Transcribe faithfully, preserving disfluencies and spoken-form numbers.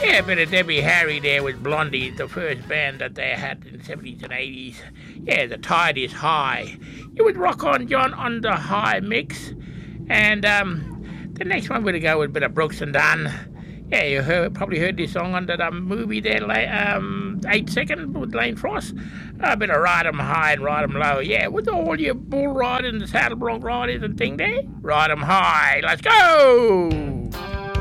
Yeah, a bit of Debbie Harry there with Blondie, the first band that they had in the seventies and eighties. Yeah, The Tide is High. You would Rock On John on the high mix. And um, the next one we're going to go with a bit of Brooks and Dunn. Yeah, you heard, probably heard this song under the movie there, um, Eight Second with Lane Frost. A bit of Ride 'em High and Ride 'em Low. Yeah, with all your bull riding, the saddle bronc riders and thing there. Ride 'em High. Let's go!